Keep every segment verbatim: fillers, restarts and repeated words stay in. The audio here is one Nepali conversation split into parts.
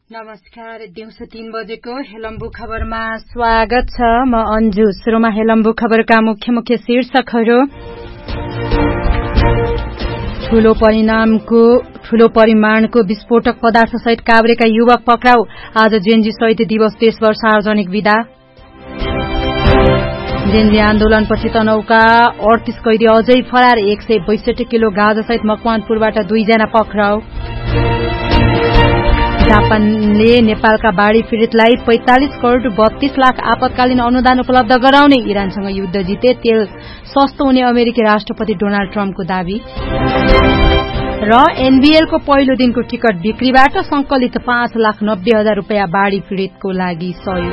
नमस्कार, दिउँसो तीन बजेको हेलम्बु खबरमा स्वागत छ। म अन्जु। सुरुमा हेलम्बु खबरका मुख्य मुख्य शीर्षकहरू। ठूलो परिणामको ठूलो परिमाणको विस्फोटक पदार्थ सहित काभ्रेका युवक पक्राउ। आज जेएनजी शहीद दिवस, देशभर सार्वजनिक विदा। जेएनजी आन्दोलनपछि तनहुका अडतीस कैदी अझै फरार। एक सय बैसठी किलो गाँजा सहित मकवानपुरबाट दुईजना पक्राउ। जापानले नेपालका बाढ़ी पीड़ितलाई पैंतालिस करोड़ बत्तीस लाख आपतकालीन अनुदान उपलब्ध गराउने। इरानसँग युद्ध जिते तेल सस्तो हुने अमेरिकी राष्ट्रपति डोनाल्ड ट्रम्पको दावी। र एनबीएलको पहिलो दिनको टिकट बिक्रीबाट संकलित पाँच लाख नब्बे हजार रूपियाँ बाढ़ी पीड़ितको लागि सहयोग।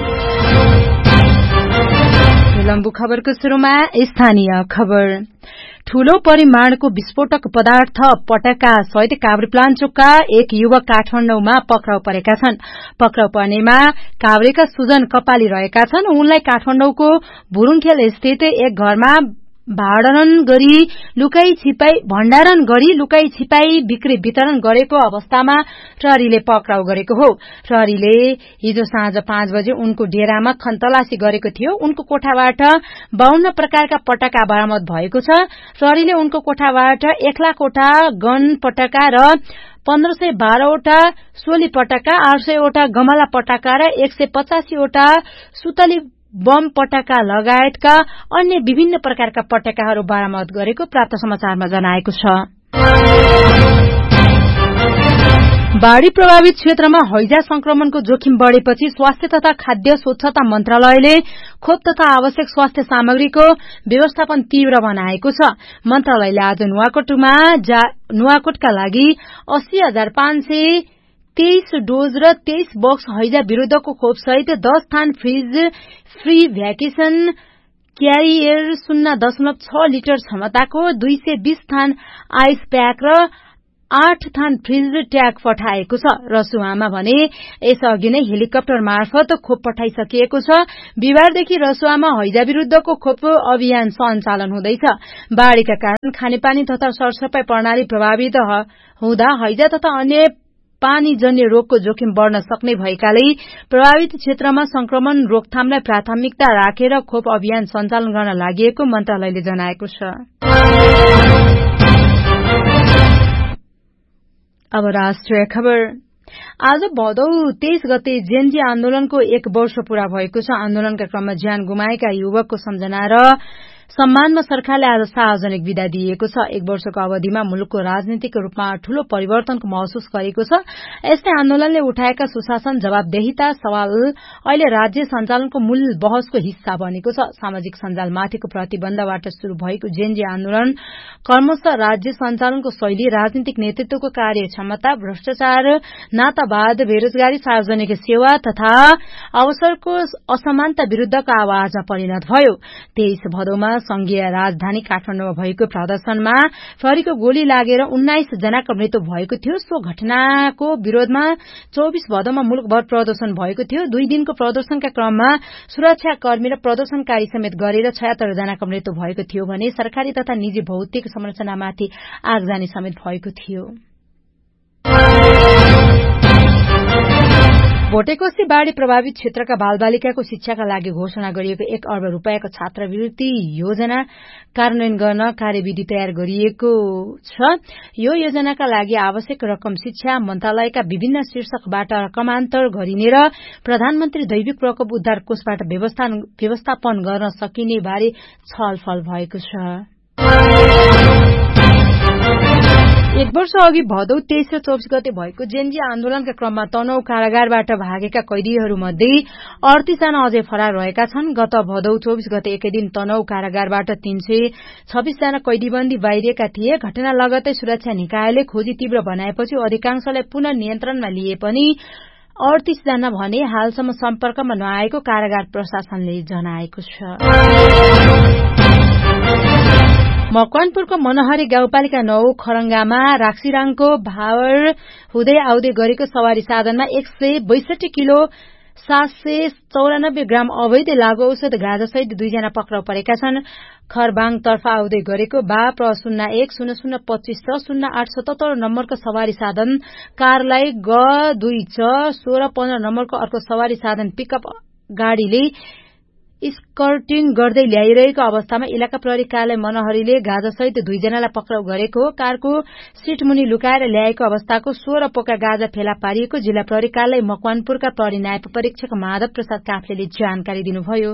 लम्बु खबरको शुरूमा स्थानीय खबर। ठूलो परिमाणको विस्फोटक पदार्थ पटका सहित काभ्रेपलाञ्चोकका एक युवक काठमाडौँमा पक्राउ परेका छन्। पक्राउ पर्नेमा काभ्रेका सुजन कपाली रहेका छन्। उनलाई काठमाडौँको भुरुङखेल स्थित एक घरमा भाडन गरी लुकाई छिपाई भण्डारण गरी लुकाई छिपाई बिक्री वितरण गरेको अवस्थामा प्रहरीले पक्राउ गरेको हो। प्रहरीले हिजो साँझ पाँच बजे उनको डेरामा खन्तलासी गरेको थियो। उनको कोठाबाट बाहन्न प्रकारका पटका बरामद भएको छ। प्रहरीले उनको कोठाबाट एक लाखवटा गन पटका र पन्ध्र सय बाह्रवटा सोली पटका, आठ सयवटा गमला पटका र एक सय पचासीवटा सुतली बम पटका लगायतका अन्य विभिन्न प्रकारका पटकाहरू बरामद गरेको प्राप्त समाचारमा जनाएको छ। बाढ़ी प्रभावित क्षेत्रमा हैजा संक्रमणको जोखिम बढ़ेपछि स्वास्थ्य तथा खाद्य स्वच्छता मन्त्रालयले खोप तथा आवश्यक स्वास्थ्य सामग्रीको व्यवस्थापन तीव्र बनाएको छ। मन्त्रालयले आज नुवाकोटमा नुवाकोटका लागि अस्सी हजार पाँच सय तेइस डोज र तेइस बक्स हैजा विरूद्धको खोप सहित दस थान फ्रिज फ्री भ्याकेसन क्यारियर शून्य दशमलव छ लिटर क्षमताको दुई सय बीस थान आइस प्याक र आठ थान फ्रिज ट्याग पठाएको छ। रसुवामा भने यसअघि नै हेलिकप्टर मार्फत खोप पठाइसकिएको छ। बिहिबारदेखि रसुवामा हैजा विरूद्धको खोप अभियान सञ्चालन हुँदैछ। बाढ़ीका कारण खानेपानी तथा सरसफाई प्रणाली प्रभावित हुँदा हैजा तथा अन्य पानीजन्य रोगको जोखिम बढ़न सक्ने भएकाले प्रभावित क्षेत्रमा संक्रमण रोकथामलाई प्राथमिकता राखेर खोप अभियान सञ्चालन गर्न लागि मन्त्रालयले जनाएको छ। अब राष्ट्रिय खबर। आज भदौ तेइस गते जेएनजी आन्दोलनको एक वर्ष पूरा भएको छ। आन्दोलनका क्रममा ज्यान गुमाएका युवकको सम्झना र सम्मानमा सरकारले आज सार्वजनिक विदा दिएको छ। एक वर्षको अवधिमा मुलुकको राजनीतिक रूपमा ठूलो परिवर्तनको महसुस गरेको छ। यस्तै आन्दोलनले उठाएका सुशासन जवाबदेहिता सवाल अहिले राज्य सञ्चालनको मूल बहसको हिस्सा बनेको छ। सामाजिक सञ्जालमाथिको प्रतिबन्धबाट शुरू भएको जेएनजी आन्दोलन क्रमशः राज्य सञ्चालनको शैली, राजनीतिक नेतृत्वको कार्यक्षमता, भ्रष्टाचार, नातावाद, बेरोजगारी, सार्वजनिक सेवा तथा अवसरको असमानता विरूद्धको आवाजमा परिणत भयो। तेइस भदौमा संघीय राजधानी काठमाडौँमा भएको प्रदर्शनमा प्रहरीको गोली लागेर उन्नाइस जनाको मृत्यु भएको थियो। सो घटनाको विरोधमा चौबीस भदौमा मुलुकभर प्रदर्शन भएको थियो। दुई दिनको प्रदर्शनका क्रममा सुरक्षाकर्मी र प्रदर्शनकारी समेत गरेर छयत्तर जनाको मृत्यु भएको थियो भने सरकारी तथा निजी भौतिक संरचनामाथि आगजनी समेत भएको थियो। भोटेकोशी बाढ़ी प्रभावित क्षेत्रका बालबालिकाको शिक्षाका लागि घोषणा गरिएको एक अर्ब रूपियाँको छात्रवृत्ति योजना कार्यान्वयन गर्न कार्यविधि तयार गरिएको छ। यो योजनाका लागि आवश्यक रकम शिक्षा मन्त्रालयका विभिन्न शीर्षकबाट रकमान्तर गरिने र प्रधानमन्त्री दैविक प्रकोप उद्धार कोषबाट व्यवस्थापन गर्न सकिने बारे छलफल भएको छ। एक वर्ष अघि भदौ तेइस र चौबीस गते भएको जेएनजी आन्दोलनका क्रममा तनहुँ कारागारबाट भागेका कैदीहरूमध्ये अडतीस जना अझै फरार रहेका छन्। गत भदौ चौबीस गते एकै दिन तनहुँ कारागारबाट तीन सय छब्बीस जना कैदीबन्दी बाहिरिएका थिए। घटना लगतै सुरक्षा निकायले खोजी तीव्र बनाएपछि अधिकांशलाई पुनः नियन्त्रणमा लिए पनि अडतीस जना भने हालसम्म सम्पर्कमा नआएको कारागार प्रशासनले जनाएको छ। मकवानपुरको मनहरी गाउँपालिका नौ खरंगामा राक्सीराङको भावर हुँदै आउँदै गरेको सवारी साधनमा एक सय बैसठी किलो सात सय चौरानब्बे ग्राम अवैध लागू औषध गाँजासहित दुईजना पक्राउ परेका छन्। खरबाङतर्फ आउँदै गरेको बा प्र शून्य एक शून्य शून्य पच्चीस छ शून्य आठ सतहत्तर नम्बरको सवारी साधन कारलाई ग दुई च सोह्र पन्ध्र नम्बरको अर्को सवारी साधन पिकअप गाड़ीले स्कर्टिङ गर्दै ल्याइरहेको अवस्थामा इलाका प्रहरी कार्यालय मनहरीले गाँजासहित दुईजनालाई पक्राउ गरेको, कारको सीटमुनि लुकाएर ल्याएको अवस्थाको सोह्र पोका गाँजा फेला पारिएको जिल्ला प्रहरी कार्यालय मकवानपुरका प्रहरी न्याय परीक्षक माधव प्रसाद काफ्लेले जानकारी दिनुभयो।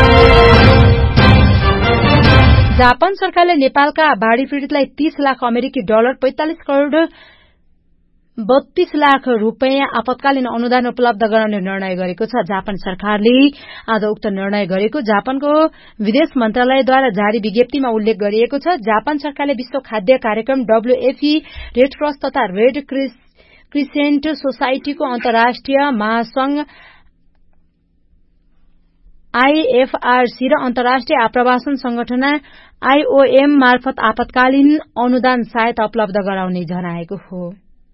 जापान सरकारले नेपालका बाढ़ी पीड़ितलाई तीस लाख अमेरिकी डलर पैंतालिस करोड़ बत्तीस लाख रूपियाँ आपतकालीन अनुदान उपलब्ध गराउने निर्णय गरेको छ। जापान सरकारले आज उक्त निर्णय गरेको जापानको विदेश मन्त्रालयद्वारा जारी विज्ञप्तिमा उल्लेख गरिएको छ। जापान सरकारले विश्व खाद्य कार्यक्रम डब्ल्यूएफपी, रेड क्रस तथा रेड क्रिसेन्ट सोसाइटीको अन्तर्राष्ट्रिय महासंघ आईएफआरसी र अन्तर्राष्ट्रिय आप्रवासन संगठन आईओएम मार्फत आपतकालीन अनुदान सहायता उपलब्ध गराउने जनाएको हो।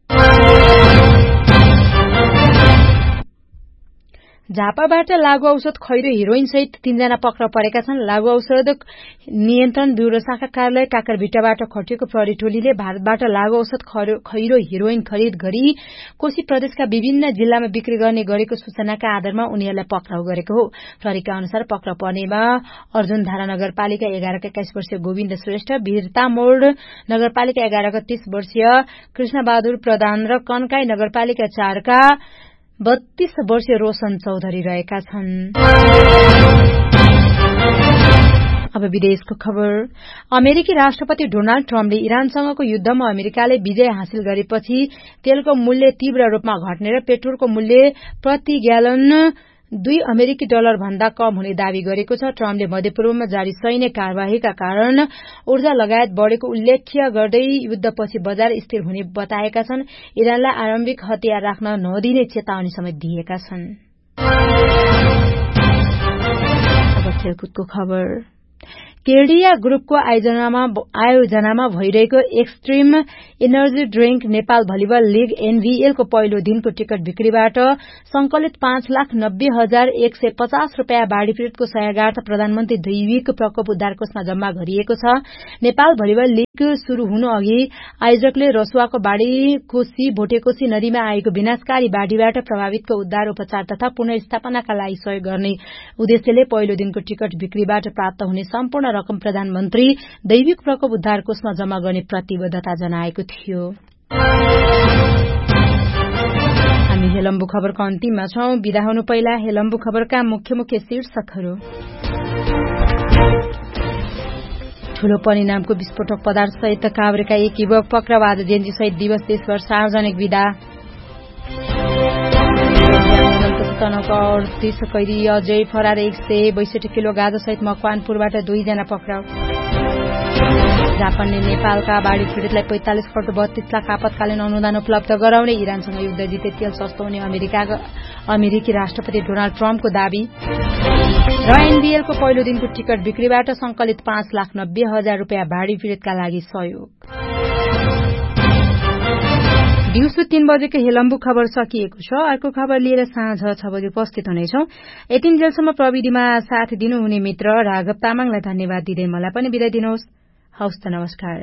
झापाबाट लागू औषध खैरो हिरोइन सहित तीनजना पक्राउ परेका छन्। लागू औषध नियन्त्रण ब्यूरो शाखा कार्यालय काकरभिट्टाबाट खटिएको प्रहरी टोलीले भारतबाट लागू औषध खैरो हिरोइन खरिद गरी कोशी प्रदेशका विभिन्न जिल्लामा बिक्री गर्ने गरेको सूचनाका आधारमा उनीहरूलाई पक्राउ गरेको हो। प्रहरीका अनुसार पक्राउ पर्नेमा अर्जुनधारा नगरपालिका एघारका एक्काइस वर्षीय गोविन्द श्रेष्ठ, वीरतामोड नगरपालिका एघारका तीस वर्षीय कृष्णबहादुर प्रधान र कन्काई नगरपालिका चारका बत्तीस वर्षीय रोशन चौधरी रहेका छन्। अब विदेशको खबर। अमेरिकी राष्ट्रपति डोनाल्ड ट्रम्पले इरानसँगको युद्धमा अमेरिकाले विजय हासिल गरेपछि तेलको मूल्य तीव्र रूपमा घट्ने र पेट्रोलको मूल्य प्रति ग्यालन दुई अमेरिकी डलर भन्दा कम हुने दावी गरेको छ। ट्रम्पले मध्यपूर्वमा जारी सैन्य कार्यवाहीका कारण ऊर्जा लगायत बढ़ेको उल्लेख गर्दै युद्धपछि बजार स्थिर हुने बताएका छन्। इरानलाई आरम्भिक हतियार राख्न नदिने चेतावनी समेत दिएका छन्। अब खेलकुदको खबर। केडिया ग्रुपको आयोजनामा भइरहेको extreme energy drink Nepal volleyball league एनभीएलको पहिलो दिनको टिकट बिक्रीबाट संकलित पाँच लाख नब्बे हजार एक सय पचास रूपियाँ बाढ़ी पीड़ितको सहयोगार्थ प्रधानमन्त्री दैविक प्रकोप उद्धार कोषमा जम्मा गरिएको छ। नेपाल भलिबल लीग शुरू हुनु अघि आयोजकले रसुवाको बाढ़ी कोशी भोटेकोशी नदीमा आएको विनाशकारी बाढ़ीबाट प्रभावितको उद्धार उपचार तथा पुनर्स्थापनाका लागि सहयोग गर्ने उद्देश्यले पहिलो दिनको टिकट बिक्रीबाट प्राप्त हुने सम्पूर्ण रकम प्रधानमन्त्री दैविक प्रकोप उद्धार कोषमा जम्मा गर्ने प्रतिबद्धता जनाएको थियो। हामी हेलम्बु खबरको अन्तिममा छौं। विदा हुनु पहिला हेलम्बु खबरका मुख्य मुख्य शीर्षकहरू। ठूलो परिणामको विस्फोटक पदार्थ सहित काभ्रेका एक युवक पक्राउ। आज जेएनजी शहीद दिवस देशभर सार्वजनिक विदा। तनहुका अडतीस कैदी अझै फरार। एक सय बैसठी किलो गाँजा सहित मकवानपुरबाट दुईजना पक्राउ। जापानले नेपालका बाढ़ी पीड़ितलाई पैंतालिस करोड़ बत्तीस लाख आपतकालीन अनुदान उपलब्ध गराउने। इरानसँग युद्ध जिते तेल सस्तो हुने अमेरिकाका अमेरिकी राष्ट्रपति डोनाल्ड ट्रम्पको दावी। र एनबीएलको पहिलो दिनको टिकट बिक्रीबाट संकलित पाँच लाख नब्बे हजार रूपियाँ बाढ़ी पीड़ितका लागि सहयोग। दिउँसो तीन बजेको हेलम्बु खबर सकिएको छ। अर्को खबर लिएर साँझ छ बजे उपस्थित हुनेछौं। यतिन्जेलसम्म प्रविधिमा साथ दिनुहुने मित्र राघव तामाङलाई धन्यवाद दिँदै मलाई पनि बिदा दिनुहोस्। हवस् त, नमस्कार।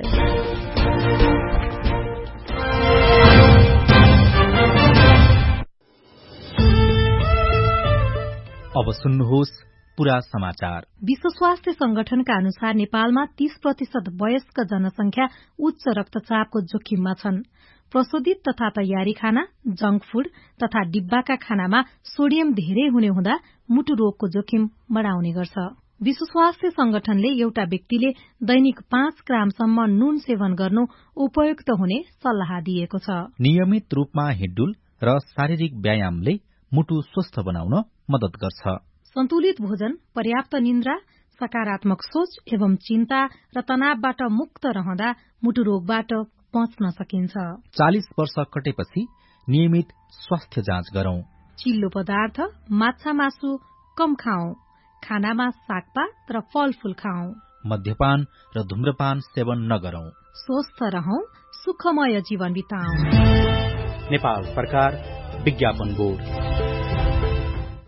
अब सुन्नुहोस् पूरा समाचार। विश्व स्वास्थ्य संगठनका अनुसार नेपालमा तीस प्रतिशत वयस्क जनसंख्या उच्च रक्तचापको जोखिममा छन्। प्रशोधित तथा तयारी खाना, जंक फूड तथा डिब्बाका खानामा सोडियम धेरै हुने हुँदा मुटु रोगको जोखिम बढ़ाउने गर्छ। विश्व स्वास्थ्य संगठनले एउटा व्यक्तिले दैनिक पाँच ग्रामसम्म नुन सेवन गर्नु उपयुक्त हुने सल्लाह दिएको छ। नियमित रूपमा हिड्डुल र शारीरिक व्यायामले मुटु स्वस्थ बनाउन मद्दत गर्छ। सन्तुलित भोजन, पर्याप्त निन्द्रा, सकारात्मक सोच एवं चिन्ता र तनावबाट मुक्त रहँदा मुटु रोगबाट बच्न सकिन्छ। चालीस वर्ष कटेपछि नियमित स्वास्थ्य जाँच गरौं। चिल्लो पदार्थ, माछा मासु कम खाऊ। खानामा सागपात र फलफूल खाऊ। मद्यपान र धूम्रपान सेवन नगरौं। स्वस्थ रहौं, सुखमय जीवन बिताऊ। नेपाल सरकार, विज्ञापन बोर्ड।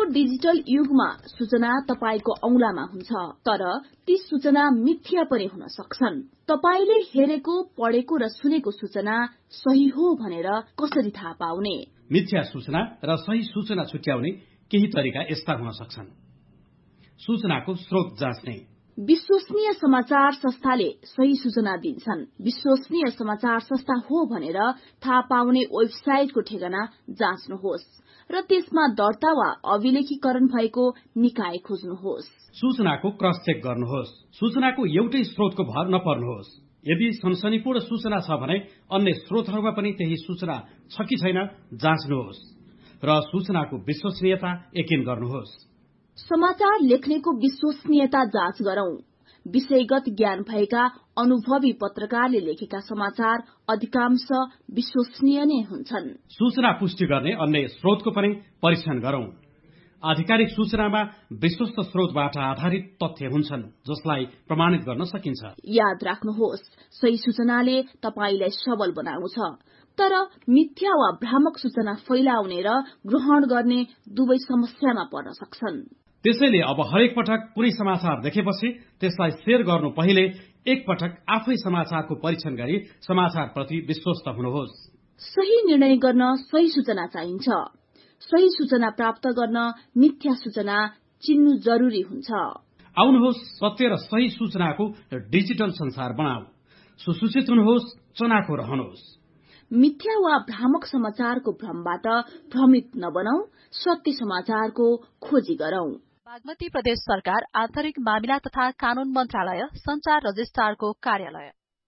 डिजिटल युगमा सूचना तपाईको औंलामा हुन्छ, तर ती सूचना मिथ्या पनि हुन सक्छन्। तपाईले हेरेको, पढेको र सुनेको सूचना सही हो भनेर कसरी थाहा पाउने? मिथ्या सूचना र सही सूचना छुट्याउने केही तरिका यस्ता हुन सक्छन्। सूचनाको स्रोत जाँच्ने। विश्वसनीय समाचार संस्थाले सही सूचना दिन्छन्। विश्वसनीय समाचार संस्था हो भनेर थाहा पाउने वेबसाइटको ठेगाना जाँच्नुहोस् र त्यसमा दर्ता वा अभिलेखीकरण भएको निकाय खोज्नुहोस्। सूचनाको क्रस चेक गर्नुहोस्। सूचनाको एउटै स्रोतको भर नपर्नुहोस्। यदि सनसनीपूर्ण सूचना छ भने अन्य स्रोतहरूमा पनि त्यही सूचना छ कि छैन जाँच्नुहोस् र सूचनाको विश्वसनीयता यकिन गर्नुहोस्। समाचार लेख्नेको विश्वसनीयता जाँच गरौं। विषयगत ज्ञान भएका अनुभवी पत्रकारले लेखेका समाचार अधिकांश विश्वसनीय नै हुन्छन्। सूचना पुष्टि गर्ने अन्य स्रोतको पनि परीक्षण गरौं। आधिकारिक सूचनामा विश्वस्त स्रोतबाट आधारित तथ्य हुन्छन् जसलाई प्रमाणित गर्न सकिन्छ। याद राख्नुहोस्, सही सूचनाले तपाईलाई सबल बनाउँछ, तर मिथ्या वा भ्रामक सूचना फैलाउने र ग्रहण गर्ने दुवै समस्यामा पर्न सक्छन्। त्यसैले अब हरेक पटक कुनै समाचार देखेपछि त्यसलाई शेयर गर्नु पहिले एक पटक आफै समाचारको परीक्षण गरी समाचारप्रति विश्वस्त हुनुहोस्। सही निर्णय गर्न सही सूचना चाहिन्छ। सही सूचना प्राप्त गर्न मिथ्या सूचना चिन्नु जरुरी हुन्छ। आउनुहोस् सत्य र सही सूचनाको डिजिटल संसार बनाऊ। सुसूचित हुनुहोस्, चनाखो रहनुहोस्। मिथ्या वा भ्रामक समाचारको भ्रमबाट भ्रमित नबनौ, सत्य समाचारको खोजी गरौं। बागमती प्रदेश सरकार आन्तरिक मामिला तथा कानून मन्त्रालय संचार रजिस्ट्रारको कार्यालय।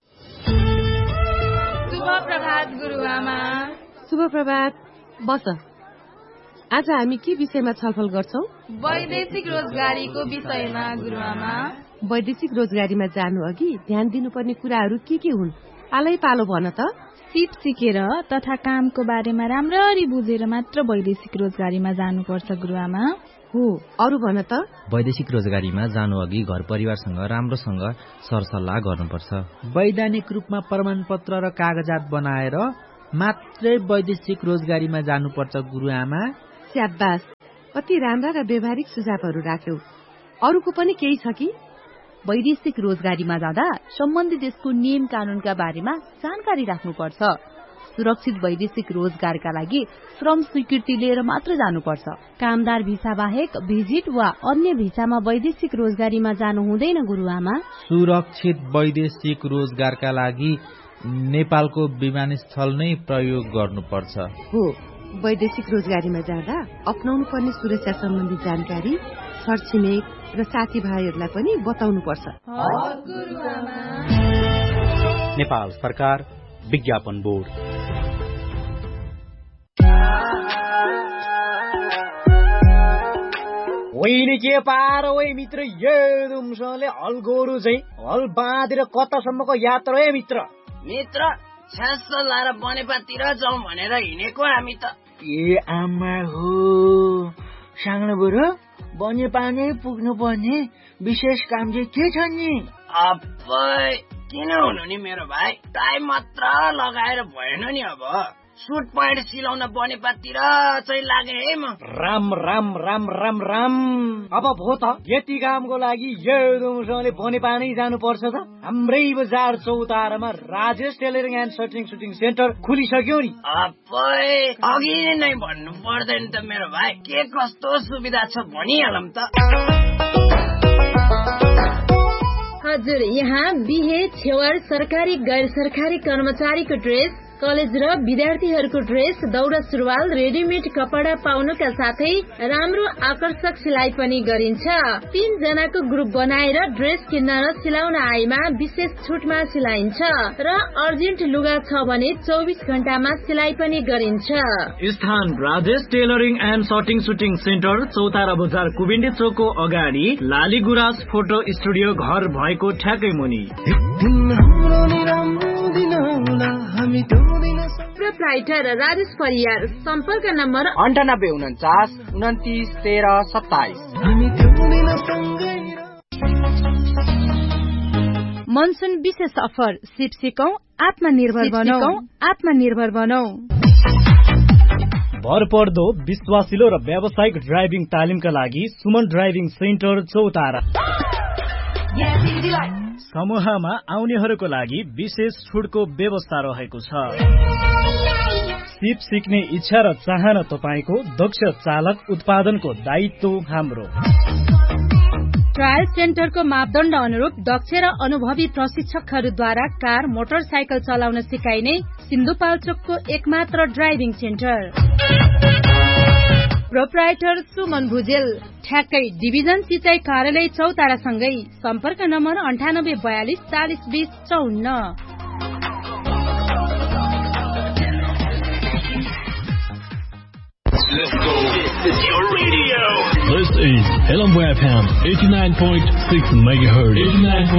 शुभ प्रभात गुरुआमा। शुभ प्रभात। बस, आज हामी के विषयमा छलफल गर्छौं? वैदेशिक रोजगारीको विषयमा गुरुआमा। वैदेशिक रोजगारीमा जानु अघि ध्यान दिनुपर्ने कुराहरू के के हुन्? पालै पालो भन त। सिप सिकेर तथा कामको बारेमा राम्ररी बुझेर मात्र वैदेशिक रोजगारीमा जानुपर्छ गुरुआमा। हो, अरु भन त। वैदेशिक रोजगारीमा जानु अघि घर परिवारसँग राम्रोसँग सरसल्लाह गर्नुपर्छ। वैधानिक रूपमा प्रमाणपत्र र कागजात बनाएर मात्रै वैदेशिक रोजगारीमा जानुपर्छ गुरुआमा। स्याबास, कति राम्रा र व्यवहारिक सुझावहरू राख्यौ। अरूको पनि केही छ कि? वैदेशिक रोजगारीमा जाँदा सम्बन्धित देशको नियम कानूनका बारेमा जानकारी राख्नुपर्छ। सुरक्षित वैदेशिक रोजगारका लागि श्रम स्वीकृति लिएर मात्र जानुपर्छ। कामदार भिसा बाहेक भिजिट वा अन्य भिसामा वैदेशिक रोजगारीमा जानु हुँदैन गुरुआमा। सुरक्षित वैदेशिक रोजगारका लागि नेपालको विमानस्थल नै प्रयोग गर्नुपर्छ। हो, वैदेशिक रोजगारीमा जाँदा अपनाउनु पर्ने सुरक्षा सम्बन्धी जानकारी छरछिमेक र साथीभाइहरूलाई पनि बताउनुपर्छ। नेपाल सरकार विज्ञापन बोर्ड। वैनी के पार वै मित्र, एकदमसँगले हल गोरु चाहिँ हल बाँधेर कतासम्मको यात्रा है मित्र? मित्र छ्यास लाएर बनेपातिर जाउँ भनेर हिँडेको हामी त। ए आमा हो, साङ्लो बुढो बनेपाने पुग्नु पर्ने विशेष काम चाहिँ के छ नि? अबै किन हुनु नि मेरो भाइ, टाइम मात्र लगाएर भएन नि। अब सुट प्यान्ट सिलाउन बनेपातिर चाहिँ लागे है म। राम राम राम राम राम। अब भो त यति कामको लागि एकदमसँगले बनेपानै जानुपर्छ त। हाम्रै बजार चौतारामा Rajesh tailoring and सटिङ shooting centre खुलिसक्यो नि। अबै अघि नै भन्नु पर्दैन त मेरो भाइ, के कस्तो सुविधा छ भनिहालौँ त। हजुर, यहाँ बिहे, छेवार, सरकारी गैर सरकारी कर्मचारीको ड्रेस, कलेज र विद्यार्थीहरूको ड्रेस, दौरा सुरुवाल, रेडिमेड कपडा पाउनुका साथै राम्रो आकर्षक सिलाइ पनि गरिन्छ। तीन जनाको ग्रुप बनाएर ड्रेस किन्न र सिलाउन आएमा विशेष छुटमा सिलाइन्छ र अर्जेन्ट लुगा छ भने चौबिस घण्टामा सिलाइ पनि गरिन्छ। स्थान Rajesh tailoring and सटिङ shooting centre, चौतारा बजार कुबेन्डी चौकको अगाडि लाली गुराँस फोटो स्टुडियो घर भएको ठ्याक्कै मुनि। प्रोप्राइटर राजेश परियार, सम्पर्क नम्बर अन्ठानब्बे उन्चास उन्तिस तेह्र सत्ताइस। मनसुन विशेष अफर, सिप सिकौं आत्मनिर्भर बनौं, आत्मनिर्भर बनौं। भरपर्दो विश्वासिलो र व्यावसायिक ड्राइभिङ तालिमका लागि सुमन ड्राइभिङ सेन्टर चौतारा। समूहमा आउनेहरूको लागि विशेष छुटको व्यवस्था रहेको छ। सिप सिक्ने इच्छा र चाहना तपाईको, दक्ष चालक उत्पादनको दायित्व हाम्रो। ट्रायल सेन्टरको मापदण्ड अनुरूप दक्ष र अनुभवी प्रशिक्षकहरूद्वारा कार मोटरसाइकल चलाउन सिकाइने सिन्धुपाल्चोकको एकमात्र driving centre. Proprietor Suman Bhujel, ठ्याक्कै डिभिजन सिंचाई कार्यालय चौतारासँगै। सम्पर्क नम्बर अन्ठानब्बे बयालिस चालिस बीस चौन्न। This is your radio. This is L M W F M eighty-nine point six megahertz.